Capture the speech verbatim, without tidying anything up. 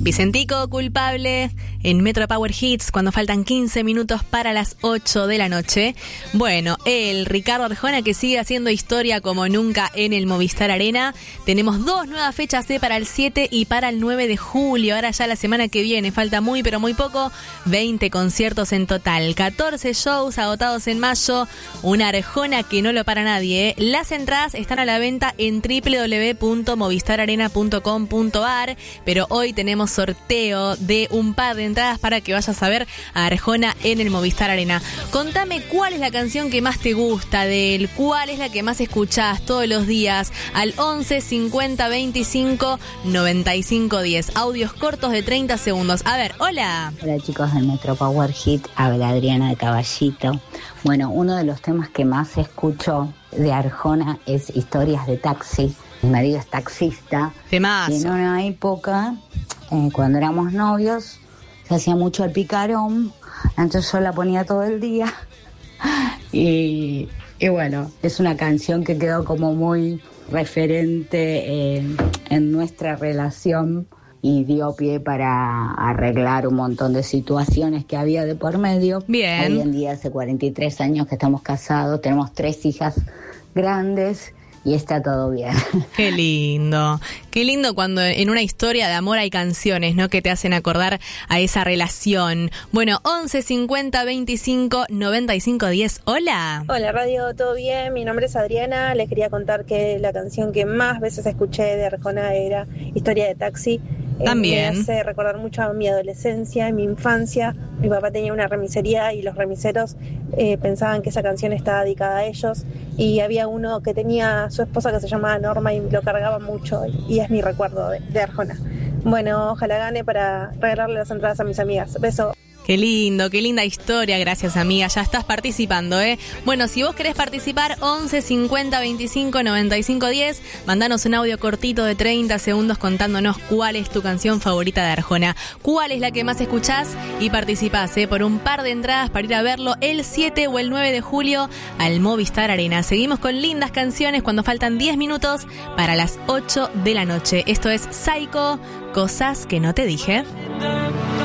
Vicentico, Culpable, en Metro Power Hits, cuando faltan quince minutos para las ocho de la noche. Bueno, el Ricardo Arjona, que sigue haciendo historia como nunca en el Movistar Arena. Tenemos dos nuevas fechas, ¿eh? Para el siete y para el nueve de julio. Ahora ya la semana que viene, falta muy pero muy poco. veinte conciertos en total, catorce shows agotados en mayo. Una Arjona que no lo para nadie, ¿eh? Las entradas están a la venta en doble u doble u doble u punto movistar arena punto com punto a r, pero hoy tenemos sorteo de un par de entradas para que vayas a ver a Arjona en el Movistar Arena. Contame cuál es la canción que más te gusta de él, cuál es la que más escuchás todos los días, al once cincuenta veinticinco noventa y cinco diez. Audios cortos de treinta segundos. A ver, hola. Hola chicos del Metro Power Hit, habla Adriana de Caballito. Bueno, uno de los temas que más escucho de Arjona es Historias de Taxi. Mi marido es taxista. Temazo. Y en una época, eh, cuando éramos novios, se hacía mucho el picarón, entonces yo la ponía todo el día. Y, y bueno, es una canción que quedó como muy referente eh, en nuestra relación y dio pie para arreglar un montón de situaciones que había de por medio. Bien. Hoy en día hace cuarenta y tres años que estamos casados, tenemos tres hijas grandes y está todo bien. Qué lindo, qué lindo cuando en una historia de amor hay canciones, ¿no? Que te hacen acordar a esa relación. Bueno, once cincuenta veinticinco noventa y cinco diez. Hola. Hola radio, ¿todo bien? Mi nombre es Adriana. Les quería contar que la canción que más veces escuché de Arjona era Historia de Taxi. También. Eh, me hace recordar mucho a mi adolescencia, mi infancia. Mi papá tenía una remisería y los remiseros eh, pensaban que esa canción estaba dedicada a ellos. Y había uno que tenía su esposa que se llamaba Norma y lo cargaba mucho. Y es mi recuerdo de, de Arjona. Bueno, ojalá gane para regalarle las entradas a mis amigas. Beso. Qué lindo, qué linda historia, gracias amiga, ya estás participando, ¿eh? Bueno, si vos querés participar, once cincuenta veinticinco noventa y cinco diez, mandanos un audio cortito de treinta segundos contándonos cuál es tu canción favorita de Arjona, cuál es la que más escuchás y participás, ¿eh? Por un par de entradas para ir a verlo el siete o el nueve de julio al Movistar Arena. Seguimos con lindas canciones cuando faltan diez minutos para las ocho de la noche. Esto es Psycho, cosas que no te dije.